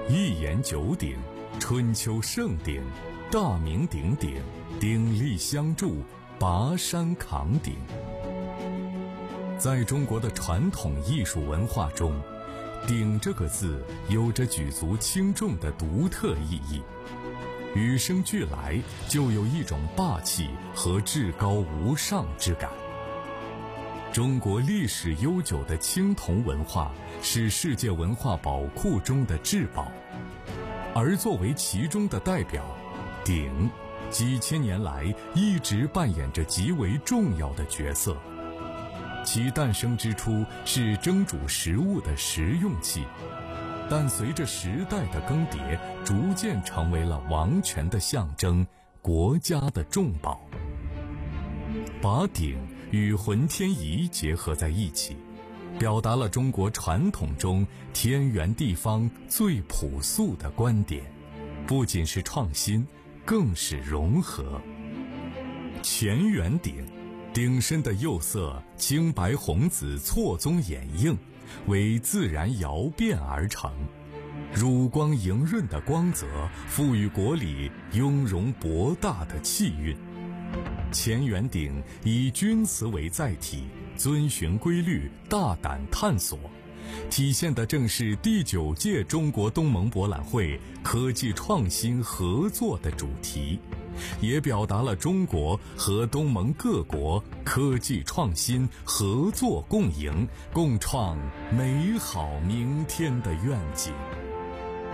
一言九鼎，春秋盛鼎，大名鼎鼎，鼎力相助，拔山扛鼎。在中国的传统艺术文化中，鼎这个字有着举足轻重的独特意义，与生俱来就有一种霸气和至高无上之感。中国历史悠久的青铜文化是世界文化宝库中的至宝，而作为其中的代表，鼎几千年来一直扮演着极为重要的角色。其诞生之初是蒸煮食物的食用器，但随着时代的更迭，逐渐成为了王权的象征，国家的重宝。把鼎与浑天仪结合在一起，表达了中国传统中天圆地方最朴素的观点，不仅是创新，更是融合。乾元鼎，鼎身的釉色青白红紫错综掩映，为自然窑变而成，乳光莹润的光泽赋予国礼雍容博大的气韵。乾元鼎以钧瓷为载体，遵循规律，大胆探索，体现的正是第9届中国东盟博览会科技创新合作的主题，也表达了中国和东盟各国科技创新合作共赢，共创美好明天的愿景。